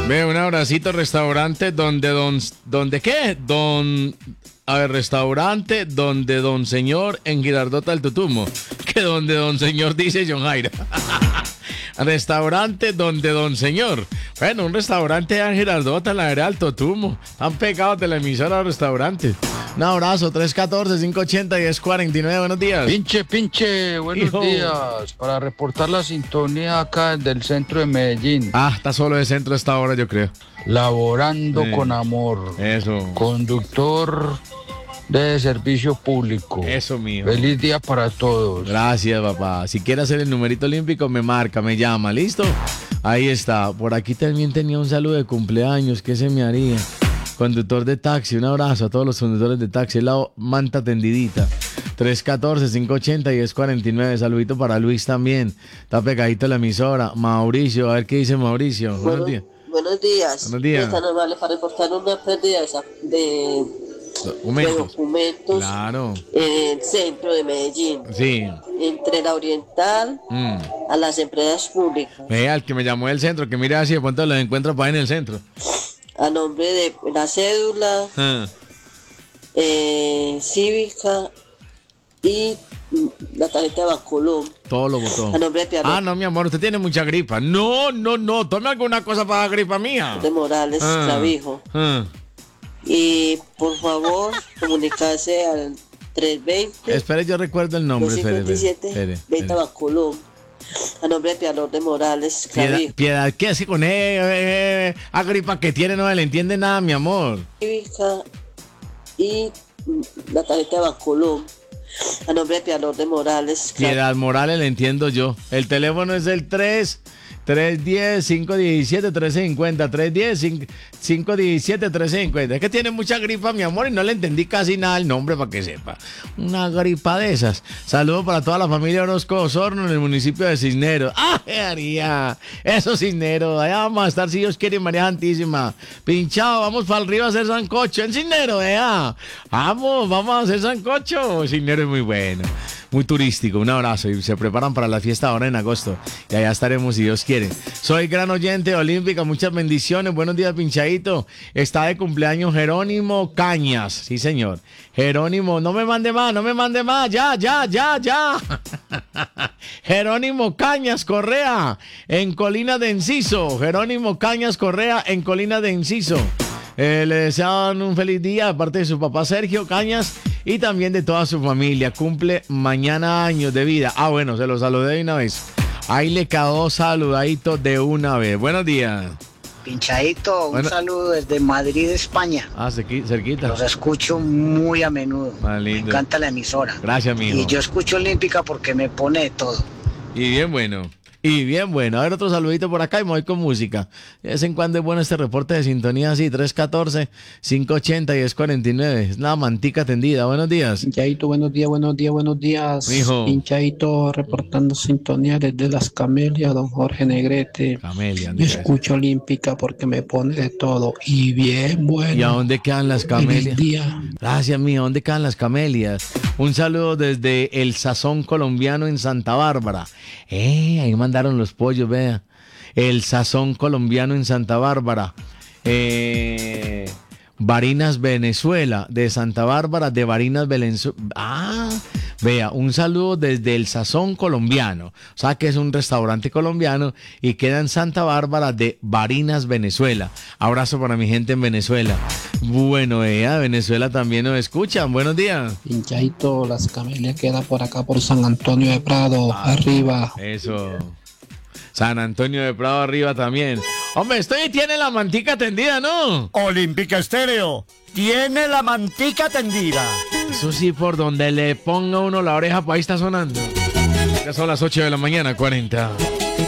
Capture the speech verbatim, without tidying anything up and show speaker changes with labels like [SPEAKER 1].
[SPEAKER 1] Ve, un abracito, restaurante donde don... ¿Donde qué? Don... A ver, restaurante donde don señor en Girardota del Tutumo. Que donde don señor dice John Jairo. Restaurante donde don señor. Bueno, un restaurante en Girardota, en la era del Tutumo. Están pegados de la emisora al restaurante. Un abrazo, tres uno cuatro, cinco ocho cero, uno cero cuatro nueve, buenos días.
[SPEAKER 2] Pinche, pinche, buenos
[SPEAKER 1] Hijo.
[SPEAKER 2] días. Para reportar la sintonía acá del centro de Medellín.
[SPEAKER 1] Ah, está solo de centro a esta hora, yo creo.
[SPEAKER 2] Laborando
[SPEAKER 1] Sí.
[SPEAKER 2] con amor.
[SPEAKER 1] Eso.
[SPEAKER 2] Conductor de servicio público.
[SPEAKER 1] Eso, mío.
[SPEAKER 2] Feliz día para todos.
[SPEAKER 1] Gracias, papá. Si quiere hacer el numerito olímpico, me marca, me llama, ¿listo? Ahí está. Por aquí también tenía un saludo de cumpleaños. ¿Qué se me haría? Conductor de taxi, un abrazo a todos los conductores de taxi. Es la manta tendidita. tres uno cuatro, cinco ocho cero, uno cero cuatro nueve. Saludito para Luis también. Está pegadito a la emisora. Mauricio, a ver qué dice Mauricio. Buenos
[SPEAKER 3] Bueno,
[SPEAKER 1] días.
[SPEAKER 3] buenos días.
[SPEAKER 1] Buenos días.
[SPEAKER 3] Está normal para reportar una pérdida de, esa- de, de
[SPEAKER 1] Documentos.
[SPEAKER 3] documentos
[SPEAKER 1] Claro.
[SPEAKER 3] en el centro de Medellín,
[SPEAKER 1] Sí.
[SPEAKER 3] entre la Oriental
[SPEAKER 1] Mm.
[SPEAKER 3] a las empresas públicas,
[SPEAKER 1] Vea, el que me llamó del centro, que mire así de pronto lo encuentro para ahí en el centro.
[SPEAKER 3] a nombre de la cédula
[SPEAKER 1] Ah.
[SPEAKER 3] eh, cívica y mm, la tarjeta de Bacolón,
[SPEAKER 1] Todo lo botó.
[SPEAKER 3] a nombre de Piano
[SPEAKER 1] Ah, no, mi amor, usted tiene mucha gripa. No, no, no, tome alguna cosa para la gripa mía.
[SPEAKER 3] de Morales
[SPEAKER 1] Ah.
[SPEAKER 3] Clavijo.
[SPEAKER 1] Ah.
[SPEAKER 3] Y por favor, comunicarse al trescientos veinte,
[SPEAKER 1] Espere, yo recuerdo el nombre. Espere, espere,
[SPEAKER 3] doscientos cincuenta y
[SPEAKER 1] espere,
[SPEAKER 3] siete, veinte
[SPEAKER 1] espere.
[SPEAKER 3] Bacolón, a nombre de Piano de Morales
[SPEAKER 1] Piedad,
[SPEAKER 3] Clavijo.
[SPEAKER 1] piedad, ¿qué hace con eh, eh, eh, a gripa que tiene? No le entiende nada, mi amor.
[SPEAKER 3] Cívica y mm, la tarjeta de Bacolón, a nombre de Piano de Morales Clavijo.
[SPEAKER 1] Piedad Morales le entiendo yo. El teléfono es el tres, tres uno cero, cinco uno siete, uno tres cinco cero. tres uno cero, cinco uno siete, uno tres cinco cero. Es que tiene mucha gripa, mi amor, y no le entendí casi nada el nombre para que sepa. Una gripa de esas. Saludos para toda la familia Orozco Osorno en el municipio de Cisneros. ¡Ah, María! Eso, Cisneros. Allá vamos a estar, si Dios quiere, María Santísima. Pinchado, vamos para el río a hacer sancocho en Cisneros, ¿eh? Vamos, vamos a hacer sancocho. Cisneros es muy bueno. Muy turístico, un abrazo y se preparan para la fiesta ahora en agosto y allá estaremos si Dios quiere. Soy gran oyente de Olímpica, muchas bendiciones, buenos días pinchadito. Está de cumpleaños Jerónimo Cañas, sí señor. Jerónimo, no me mande más, no me mande más, ya, ya, ya, ya. Jerónimo Cañas Correa en Colina de Enciso, Jerónimo Cañas Correa en Colina de Enciso. Eh, le deseaban un feliz día aparte de su papá Sergio Cañas y también de toda su familia. Cumple mañana años de vida. Ah, bueno, se lo saludé de una vez. Ahí le quedó saludadito de una vez. Buenos días.
[SPEAKER 4] Pinchadito, un
[SPEAKER 1] Bueno.
[SPEAKER 4] saludo desde Madrid, España.
[SPEAKER 1] Ah, cerqui- cerquita.
[SPEAKER 4] Los escucho muy a menudo.
[SPEAKER 1] Ah,
[SPEAKER 4] Me
[SPEAKER 1] lindo.
[SPEAKER 4] encanta la emisora.
[SPEAKER 1] Gracias, mijo.
[SPEAKER 4] Y yo escucho Olímpica porque me pone de todo.
[SPEAKER 1] Y bien bueno. Y bien bueno. A ver, otro saludito por acá y me voy con música. De vez en cuando es bueno este reporte de sintonía así. tres uno cuatro, cinco ocho cero, uno cero cuatro nueve. Es la mantica tendida. Buenos días.
[SPEAKER 5] Pinchadito, buenos días, buenos días, buenos días.
[SPEAKER 1] Mijo.
[SPEAKER 5] Pinchadito reportando sintonía desde Las Camelias, don Jorge Negrete.
[SPEAKER 1] Camelia.
[SPEAKER 5] Yo
[SPEAKER 1] Andrés.
[SPEAKER 5] escucho Olímpica porque me pone de todo. Y bien bueno.
[SPEAKER 1] ¿Y a dónde quedan las
[SPEAKER 5] Feliz
[SPEAKER 1] camelias?
[SPEAKER 5] día.
[SPEAKER 1] Gracias, mío. ¿Dónde quedan las camelias? Un saludo desde el Sazón Colombiano en Santa Bárbara. Eh, ahí mandaron los pollos, vea. El Sazón Colombiano en Santa Bárbara. Eh, Barinas, Venezuela. De Santa Bárbara, de Barinas, Venezuela. Ah, vea, un saludo desde el Sazón Colombiano. O sea que es un restaurante colombiano y queda en Santa Bárbara de Barinas, Venezuela. Abrazo para mi gente en Venezuela. Bueno, eh, a Venezuela también nos escuchan. Buenos días.
[SPEAKER 5] Pinchadito, Las Camelias queda por acá por San Antonio de Prado, arriba.
[SPEAKER 1] Eso. San Antonio de Prado arriba también. Hombre, estoy tiene la mantica tendida, ¿no?
[SPEAKER 6] Olímpica Estéreo tiene la mantica tendida.
[SPEAKER 1] Eso sí, por donde le ponga uno la oreja, pues ahí está sonando. Ya son las ocho de la mañana, cuarenta.